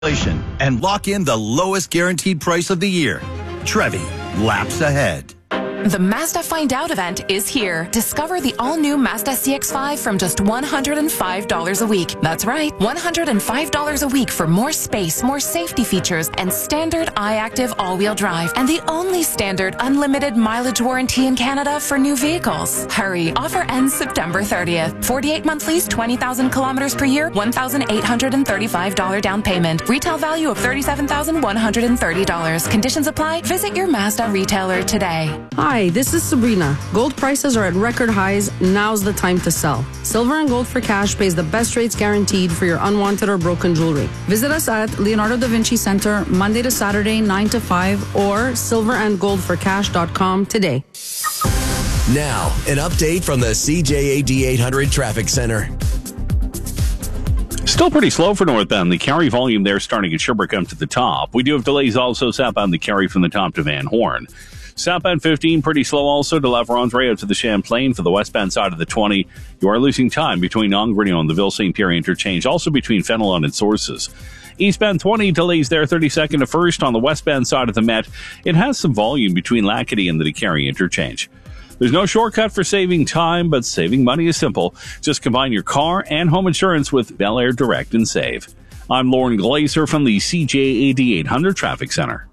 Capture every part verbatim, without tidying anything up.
and lock in the lowest guaranteed price of the year. Trevi, laps ahead. The Mazda Find Out event is here. Discover the all-new Mazda C X five from just one hundred five dollars a week. That's right, one hundred five dollars a week for more space, more safety features, and standard iActive all-wheel drive. And the only standard unlimited mileage warranty in Canada for new vehicles. Hurry, offer ends September thirtieth. forty-eight month lease, twenty thousand kilometers per year, one thousand eight hundred thirty-five dollars down payment. Retail value of thirty-seven thousand one hundred thirty dollars. Conditions apply. Visit your Mazda retailer today. Hi, this is Sabrina. Gold prices are at record highs. Now's the time to sell. Silver and Gold for Cash pays the best rates guaranteed for your unwanted or broken jewelry. Visit us at Leonardo da Vinci Center Monday to Saturday, nine to five, or silver and gold for cash dot com today. Now, an update from the C J A D eight hundred Traffic Center. Still pretty slow for northbound. The Cary volume there starting at Sherbrooke up to the top. We do have delays also southbound the Cary from the top to Van Horn. Southbound fifteen, pretty slow also to La Vérendrye out to the Champlain. For the westbound side of the twenty, you are losing time between Longueuil and the Ville-Saint Pierre interchange, also between Fenelon and Sources. Eastbound twenty, delays there, thirty-second to first. On the westbound side of the Met, it has some volume between Lackady and the DeCary interchange. There's no shortcut for saving time, but saving money is simple. Just combine your car and home insurance with Bel Air Direct and Save. I'm Lauren Glazer from the C J A D eight hundred Traffic Center.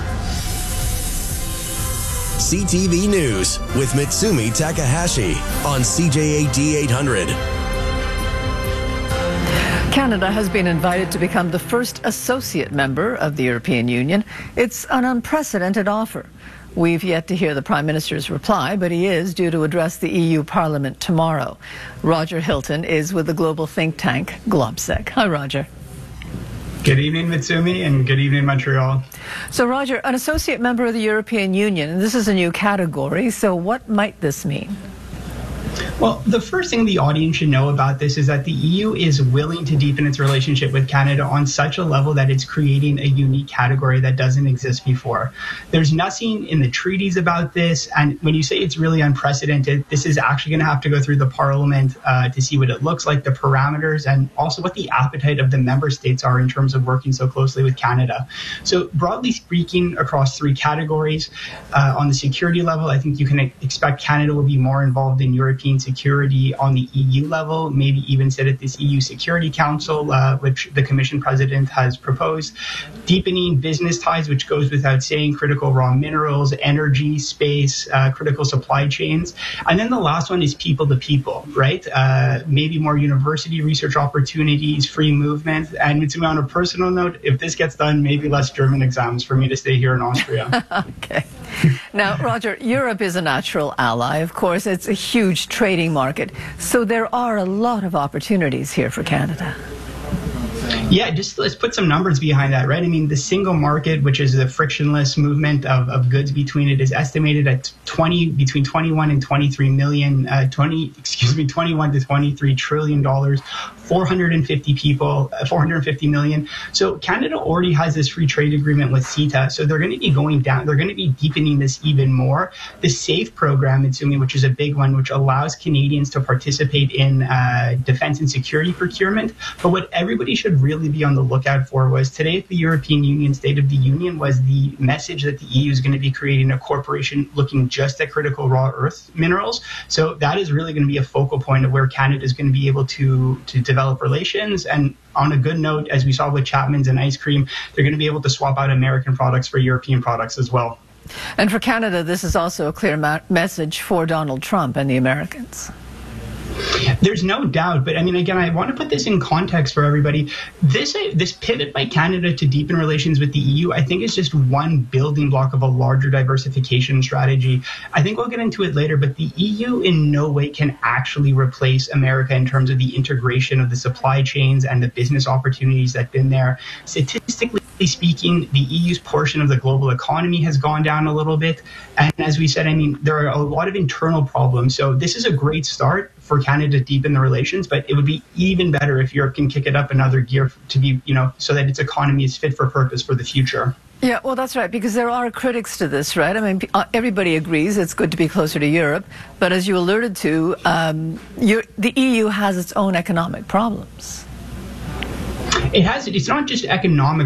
C T V News with Mitsumi Takahashi on C J A D eight hundred. Canada has been invited to become the first associate member of the European Union. It's an unprecedented offer. We've yet to hear the Prime Minister's reply, but he is due to address the E U Parliament tomorrow. Roger Hilton is with the global think tank Globsec. Hi, Roger. Good evening, Mitsumi, and good evening, Montreal. So, Roger, an associate member of the European Union, and this is a new category, so what might this mean? Well, the first thing the audience should know about this is that the E U is willing to deepen its relationship with Canada on such a level that it's creating a unique category that doesn't exist before. There's nothing in the treaties about this, and when you say it's really unprecedented, this is actually going to have to go through the Parliament uh, to see what it looks like, the parameters, and also what the appetite of the member states are in terms of working so closely with Canada. So broadly speaking, across three categories, uh, on the security level, I think you can expect Canada will be more involved in European security on the E U level, maybe even sit at this E U Security Council, uh, which the Commission President has proposed. Deepening business ties, which goes without saying, critical raw minerals, energy, space, uh, critical supply chains. And then the last one is people to people, right? Uh, maybe more university research opportunities, free movement. And it's on a personal note, if this gets done, maybe less German exams for me to stay here in Austria. Okay. Now, Roger, Europe is a natural ally. Of course, it's a huge trading market. So there are a lot of opportunities here for Canada. Yeah, just let's put some numbers behind that, right? I mean, the single market, which is the frictionless movement of, of goods between it, is estimated at twenty between twenty-one and twenty-three million, uh, twenty excuse me, twenty-one to twenty-three trillion dollars, four hundred fifty people, uh, four hundred fifty million. So Canada already has this free trade agreement with CETA, so they're going to be going down. They're going to be deepening this even more. The SAFE program, Mitsumi, which is a big one, which allows Canadians to participate in uh, defense and security procurement. But what everybody should really be on the lookout for was today at the European Union State of the Union was the message that the E U is going to be creating a corporation looking just at critical raw earth minerals. So that is really going to be a focal point of where Canada is going to be able to, to develop relations. And on a good note, as we saw with Chapman's and ice cream, they're going to be able to swap out American products for European products as well. And for Canada, this is also a clear ma- message for Donald Trump and the Americans. There's no doubt. But I mean, again, I want to put this in context for everybody. This this pivot by Canada to deepen relations with the E U, I think, is just one building block of a larger diversification strategy. I think we'll get into it later, but the E U in no way can actually replace America in terms of the integration of the supply chains and the business opportunities that have been there. Statistically speaking, the E U's portion of the global economy has gone down a little bit. And as we said, I mean, there are a lot of internal problems. So this is a great start for Canada to deepen the relations, but it would be even better if Europe can kick it up another gear to be, you know, so that its economy is fit for purpose for the future. Yeah, well, that's right, because there are critics to this, right? I mean, everybody agrees it's good to be closer to Europe, but as you alluded to, um, the E U has its own economic problems. it has, it's not just economic